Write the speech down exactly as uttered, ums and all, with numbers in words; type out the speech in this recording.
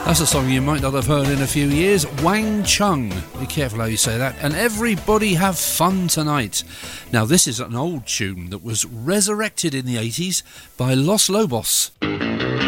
That's a song you might not have heard in a few years. Wang Chung. Be careful how you say that. And Everybody Have Fun Tonight. Now, this is an old tune that was resurrected in the eighties by Los Lobos.